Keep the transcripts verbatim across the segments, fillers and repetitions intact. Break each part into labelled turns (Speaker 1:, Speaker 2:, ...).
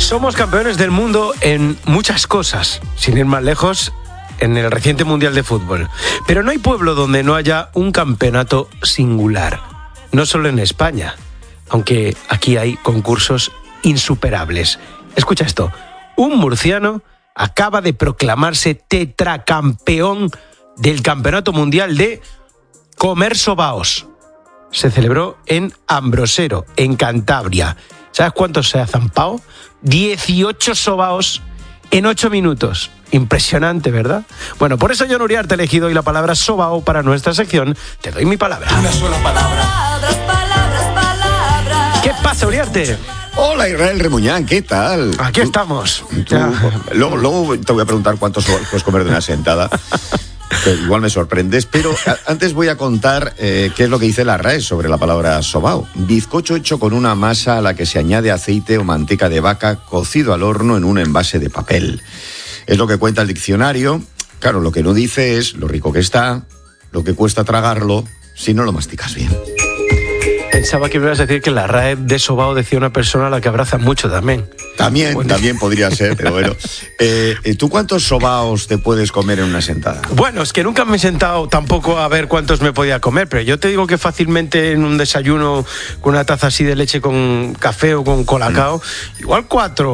Speaker 1: Somos campeones del mundo en muchas cosas, sin ir más lejos, en el reciente Mundial de Fútbol. Pero no hay pueblo donde no haya un campeonato singular. No solo en España, aunque aquí hay concursos insuperables. Escucha esto. Un murciano acaba de proclamarse tetracampeón del Campeonato Mundial de Comer Sobaos. Se celebró en Ambrosero, en Cantabria. ¿Sabes cuántos se ha zampado? dieciocho sobaos en ocho minutos. Impresionante, ¿verdad? Bueno, por eso yo, Uriarte, he elegido hoy la palabra sobao para nuestra sección. Te doy mi palabra.
Speaker 2: Una sola palabra. Palabras, palabras, palabras.
Speaker 1: ¿Qué pasa, Uriarte?
Speaker 3: Hola, Israel Remuñán, ¿qué tal?
Speaker 1: Aquí estamos.
Speaker 3: Tú, luego, luego te voy a preguntar cuántos puedes comer de una sentada. Que igual me sorprendes, pero a, antes voy a contar eh, qué es lo que dice la R A E sobre la palabra sobao. Bizcocho hecho con una masa a la que se añade aceite o manteca de vaca cocido al horno en un envase de papel. Es lo que cuenta el diccionario. Claro, lo que no dice es lo rico que está, lo que cuesta tragarlo, si no lo masticas bien.
Speaker 1: Pensaba que me ibas a decir que la R A E de sobao decía una persona a la que abraza mucho también.
Speaker 3: También,
Speaker 1: bueno.
Speaker 3: también podría ser, pero bueno. Eh, ¿Tú cuántos sobaos te puedes comer en una sentada?
Speaker 1: Bueno, es que nunca me he sentado tampoco a ver cuántos me podía comer, pero yo te digo que fácilmente en un desayuno con una taza así de leche con café o con colacao, mm. igual cuatro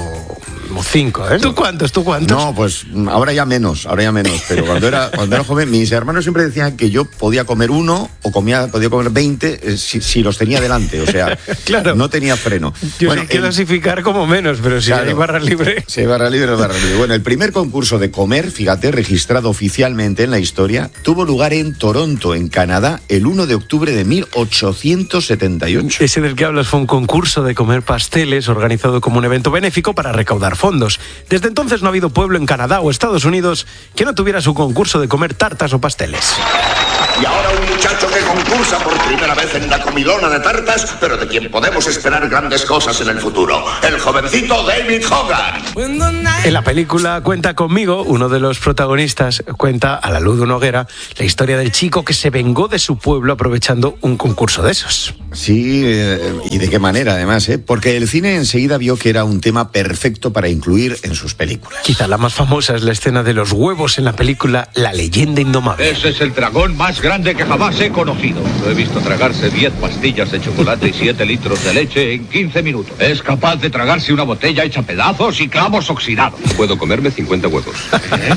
Speaker 1: o cinco, ¿eh? ¿Tú cuántos? ¿Tú cuántos?
Speaker 3: No, pues ahora ya menos, ahora ya menos, pero cuando era, cuando era joven, mis hermanos siempre decían que yo podía comer uno o comía, podía comer veinte eh, si, si los tenía delante, o sea, claro. No tenía freno.
Speaker 1: Yo
Speaker 3: bueno,
Speaker 1: sé que clasificar como menos, pero si
Speaker 3: claro,
Speaker 1: hay barra libre...
Speaker 3: Si hay barra libre, barra libre. Bueno, el primer concurso de comer, fíjate, registrado oficialmente en la historia, tuvo lugar en Toronto, en Canadá, el uno de octubre de mil ochocientos setenta y ocho.
Speaker 1: Ese del que hablas fue un concurso de comer pasteles organizado como un evento benéfico para recaudar fondos. Desde entonces no ha habido pueblo en Canadá o Estados Unidos que no tuviera su concurso de comer tartas o pasteles.
Speaker 4: Y ahora un muchacho que concursa por primera vez en la comilona de tartas, pero de quien podemos esperar grandes cosas en el futuro. El jovencito David Hogan.
Speaker 1: En la película Cuenta conmigo, uno de los protagonistas cuenta, a la luz de una hoguera, la historia del chico que se vengó de su pueblo aprovechando un concurso de esos.
Speaker 3: Sí, eh, y de qué manera además, ¿eh? Porque el cine enseguida vio que era un tema perfecto para incluir en sus películas.
Speaker 1: Quizá la más famosa es la escena de los huevos en la película La leyenda indomable.
Speaker 5: Ese es el dragón más grande que jamás he conocido. Lo he visto tragarse diez pastillas de chocolate y siete litros de leche en quince minutos. Es capaz de tragarse una botella hecha pedazos y clavos oxidados.
Speaker 6: Puedo comerme cincuenta huevos.
Speaker 5: ¿Eh?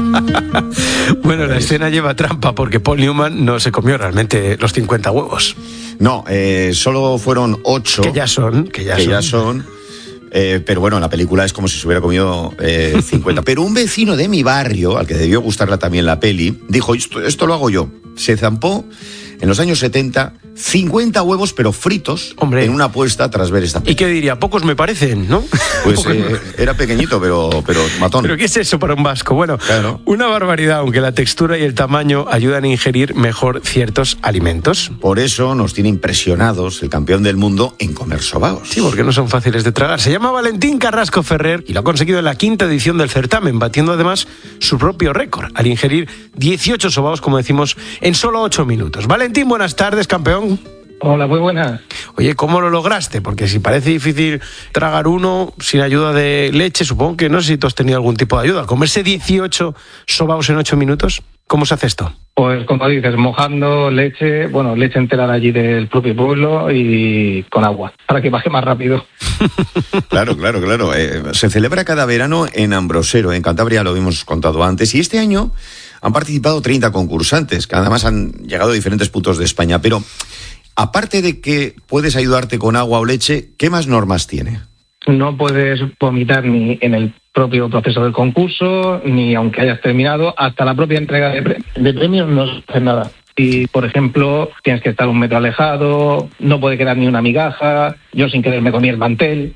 Speaker 1: Bueno, la escena lleva trampa porque Paul Newman no se comió realmente los cincuenta huevos.
Speaker 3: No, eh, solo fueron ocho.
Speaker 1: Que ya son, que ya
Speaker 3: que
Speaker 1: son.
Speaker 3: Ya son eh, pero bueno, la película es como si se hubiera comido eh, cincuenta. Pero un vecino de mi barrio, al que debió gustarle también la peli, dijo, esto, esto lo hago yo. Se zampó en los años setenta cincuenta huevos, pero fritos, Hombre. en una apuesta tras ver esta película.
Speaker 1: ¿Y qué diría? Pocos me parecen, ¿no?
Speaker 3: Pues eh, era pequeñito, pero, pero matón.
Speaker 1: ¿Pero qué es eso para un vasco? Bueno,
Speaker 3: claro.
Speaker 1: Una barbaridad, aunque la textura y el tamaño ayudan a ingerir mejor ciertos alimentos.
Speaker 3: Por eso nos tiene impresionados el campeón del mundo en comer sobaos.
Speaker 1: Sí, porque no son fáciles de tragar. Se llama Valentín Carrasco Ferrer y lo ha conseguido en la quinta edición del certamen, batiendo además su propio récord, al ingerir dieciocho sobaos, como decimos, en solo ocho minutos. Valentín, buenas tardes, campeón.
Speaker 7: Hola, muy buenas.
Speaker 1: Oye, ¿cómo lo lograste? Porque si parece difícil tragar uno sin ayuda de leche, supongo que no sé si tú has tenido algún tipo de ayuda. ¿Comerse dieciocho sobaos en ocho minutos? ¿Cómo se hace esto?
Speaker 7: Pues como dices, mojando leche, bueno, leche entera de allí del propio pueblo y con agua, para que baje más rápido.
Speaker 3: Claro, claro, claro. Eh, se celebra cada verano en Ambrosero, en Cantabria, lo habíamos contado antes, y este año han participado treinta concursantes, que además han llegado a diferentes puntos de España, pero aparte de que puedes ayudarte con agua o leche, ¿qué más normas tiene?
Speaker 7: No puedes vomitar ni en el propio proceso del concurso, ni aunque hayas terminado, hasta la propia entrega de, pre- de premios no se hace nada. Y, por ejemplo, tienes que estar un metro alejado, no puede quedar ni una migaja, yo sin querer me comí el mantel.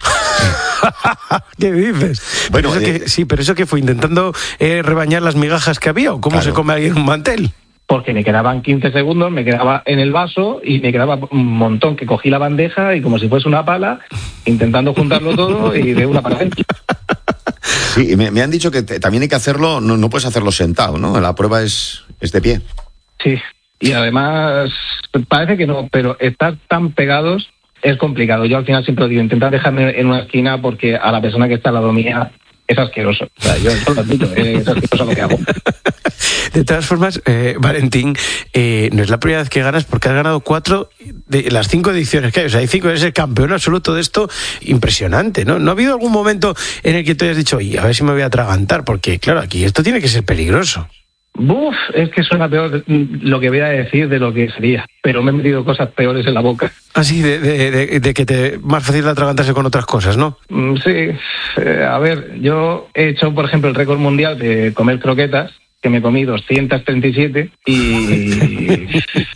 Speaker 1: ¿Qué dices?
Speaker 3: Bueno,
Speaker 1: pero eso
Speaker 3: eh,
Speaker 1: que, sí, pero eso que fue intentando eh, rebañar las migajas que había, ¿o cómo
Speaker 3: claro.
Speaker 1: se come alguien un mantel?
Speaker 7: Porque me quedaban quince segundos, me quedaba en el vaso y me quedaba un montón, que cogí la bandeja y como si fuese una pala, intentando juntarlo todo y de una para adentro.
Speaker 3: Sí, me, me han dicho que te, también hay que hacerlo, no, no puedes hacerlo sentado, ¿no? La prueba es, es de pie.
Speaker 7: Sí, y además parece que no, pero estar tan pegados es complicado. Yo al final siempre lo digo, intentar dejarme en una esquina porque a la persona que está al lado mía es asqueroso. O sea, yo, yo lo admito, es asqueroso lo que hago.
Speaker 1: De todas formas, eh, Valentín, eh, no es la primera vez que ganas porque has ganado cuatro de las cinco ediciones que hay. O sea, hay cinco, eres el campeón absoluto de esto, impresionante, ¿no? ¿No ha habido algún momento en el que tú hayas dicho, oye, a ver si me voy a atragantar? Porque, claro, aquí esto tiene que ser peligroso.
Speaker 7: Buf, es que suena peor lo que voy a decir de lo que sería, pero me he metido cosas peores en la boca.
Speaker 1: Así, de, de, de, de que te más fácil atragantarse con otras cosas, ¿no?
Speaker 7: Mm, sí, eh, a ver, yo he hecho, por ejemplo, el récord mundial de comer croquetas, que me comí doscientas treinta y siete y...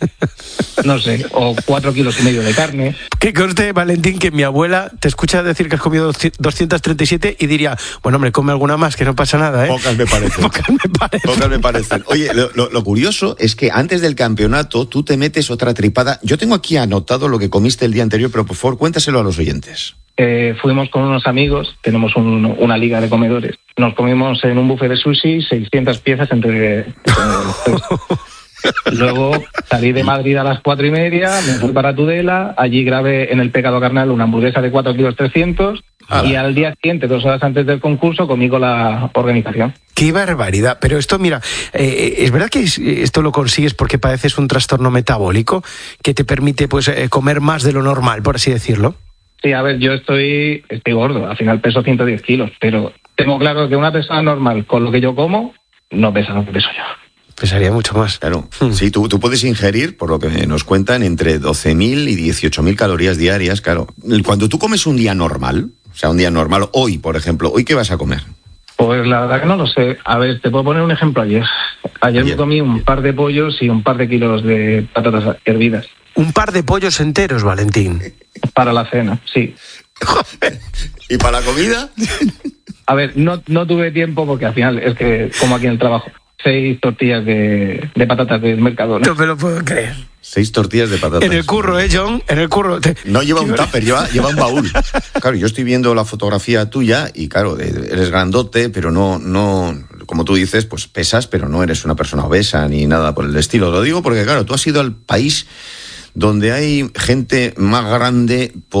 Speaker 7: no sé, o cuatro kilos y medio de carne.
Speaker 1: Que conste, Valentín, que mi abuela te escucha decir que has comido doscientas treinta y siete y diría, bueno, hombre, come alguna más, que no pasa nada, ¿eh?
Speaker 3: Pocas me parecen.
Speaker 1: Pocas me parecen.
Speaker 3: Pocas me parecen. Oye, lo, lo, lo curioso es que antes del campeonato tú te metes otra tripada. Yo tengo aquí anotado lo que comiste el día anterior, pero por favor, cuéntaselo a los oyentes.
Speaker 7: Eh, fuimos con unos amigos, tenemos un, una liga de comedores. Nos comimos en un buffet de sushi seiscientas piezas entre... entre Luego salí de Madrid a las cuatro y media, me fui para Tudela, allí grabé en el Pecado Carnal una hamburguesa de cuatro kilos trescientos y al día siguiente, dos horas antes del concurso, comí con la organización.
Speaker 1: ¡Qué barbaridad! Pero esto, mira, eh, ¿es verdad que es, esto lo consigues porque padeces un trastorno metabólico que te permite pues eh, comer más de lo normal, por así decirlo?
Speaker 7: Sí, a ver, yo estoy, estoy gordo, al final peso ciento diez kilos, pero tengo claro que una persona normal con lo que yo como no pesa lo que peso yo.
Speaker 1: Pesaría mucho más.
Speaker 3: Claro. Hmm. Sí, tú, tú puedes ingerir, por lo que nos cuentan, entre doce mil y dieciocho mil calorías diarias, claro. Cuando tú comes un día normal, o sea, un día normal, hoy, por ejemplo, ¿hoy qué vas a comer?
Speaker 7: Pues la verdad que no lo sé. A ver, te puedo poner un ejemplo ayer. Ayer
Speaker 3: Ayer.
Speaker 7: me comí un par de pollos y un par de kilos de patatas hervidas.
Speaker 1: Un par de pollos enteros, Valentín.
Speaker 7: Para la cena, sí.
Speaker 3: ¿Y para la comida?
Speaker 7: A ver, no, no tuve tiempo porque al final es que, como aquí en el trabajo, seis tortillas de, de patatas del Mercadona.
Speaker 1: No me lo puedo creer.
Speaker 3: Seis tortillas de patatas.
Speaker 1: En el curro, ¿eh, John? En el curro. Te...
Speaker 3: No lleva un tupper, lleva, lleva un baúl. Claro, yo estoy viendo la fotografía tuya y claro, eres grandote, pero no, no, como tú dices, pues pesas, pero no eres una persona obesa ni nada por el estilo. Lo digo porque, claro, tú has ido al país donde hay gente más grande por